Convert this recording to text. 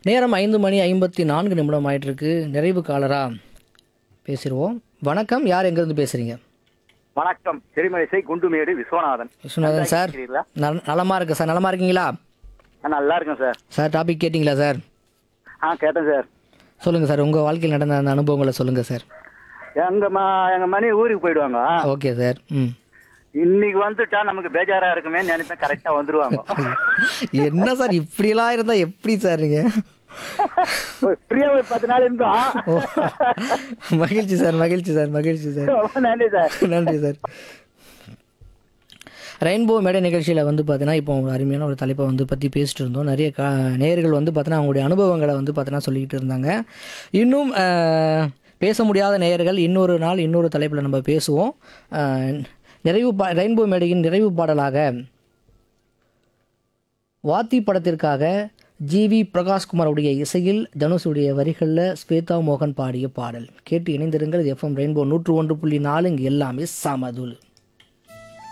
நேரம் 5:54 ஆயிட்டிருக்கு. நிறைவு காலரா பேசிடுவோம். வணக்கம், யார் எங்கேருந்து பேசுகிறீங்க? வணக்கம், திருமலிசை குண்டுமேடு விஸ்வநாதன். விஸ்வநாதன் சார், நலமாக இருக்கு சார். நலமாக இருக்கீங்களா நல்லா இருக்கேன் சார். சார்? டாபிக் கேட்டிங்களா சார்? கேட்டேன் சார். சொல்லுங்கள் சார், உங்கள் வாழ்க்கையில் நடந்த அந்த அனுபவங்களை சொல்லுங்கள் சார். எங்க மணி ஊருக்கு போயிடுவாங்க. Okay sir. இன்னைக்கு வந்துட்டா நமக்கு பேஜாரா இருக்குமே நினைப்பேன். கரெக்டா வந்துருவாங்க. என்ன சார் இப்படிலாம் இருந்தால் எப்படி சார் நீங்கள்? ஃப்ரீயா ஒரு 10 நாள் இருந்தோம். மகிழ்ச்சி சார், மகிழ்ச்சி சார், மகிழ்ச்சி சார். நன்றி சார். நன்றி சார். ரெயின்போ மேடை நிகழ்ச்சியில் வந்து பார்த்தீங்கன்னா இப்போ ஒரு அருமையான ஒரு தலைப்பை வந்து பற்றி பேசிட்டு இருந்தோம். நிறைய நேயர்கள் வந்து பார்த்தீங்கன்னா அவங்களுடைய அனுபவங்களை வந்து பார்த்தீங்கன்னா சொல்லிக்கிட்டு இருந்தாங்க. இன்னும் பேச முடியாத நேயர்கள் இன்னொரு நாள் இன்னொரு தலைப்பில் நம்ம பேசுவோம். ரெயின்போ மேடையின் நிறைவு பாடலாக வாத்தி படத்திற்காக ஜிவி பிரகாஷ்குமாருடைய இசையில் தனுஷுடைய வரிகளில் ஸ்வேதா மோகன் பாடிய பாடல் கேட்டு இணைந்திருங்கள். எஃப்எம் ரெயின்போ 101.4 இங்கே எல்லாமே சமதுல்.